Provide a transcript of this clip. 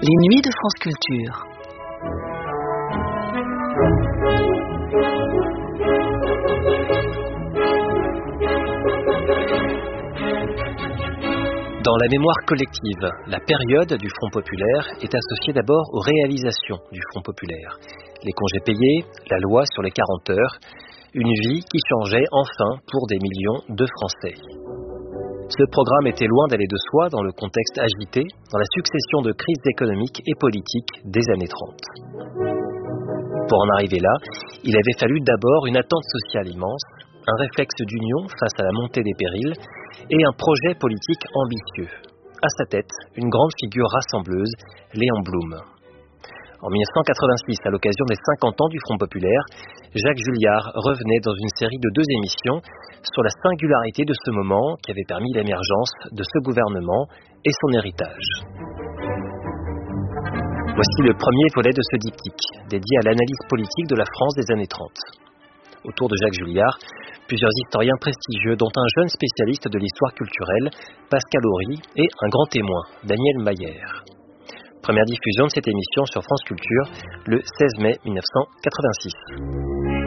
Les nuits de France Culture. Dans la mémoire collective, la période du Front populaire est associée d'abord aux réalisations du Front populaire. Les congés payés, la loi sur les 40 heures, une vie qui changeait enfin pour des millions de Français. Ce programme était loin d'aller de soi dans le contexte agité, dans la succession de crises économiques et politiques des années 30. Pour en arriver là, il avait fallu d'abord une attente sociale immense, un réflexe d'union face à la montée des périls et un projet politique ambitieux. À sa tête, une grande figure rassembleuse, Léon Blum. En 1986, à l'occasion des 50 ans du Front populaire, Jacques Julliard revenait dans une série de 2 émissions sur la singularité de ce moment qui avait permis l'émergence de ce gouvernement et son héritage. Voici le premier volet de ce diptyque, dédié à l'analyse politique de la France des années 30. Autour de Jacques Julliard, plusieurs historiens prestigieux, dont un jeune spécialiste de l'histoire culturelle, Pascal Horry, et un grand témoin, Daniel Mayer. Première diffusion de cette émission sur France Culture, le 16 mai 1986.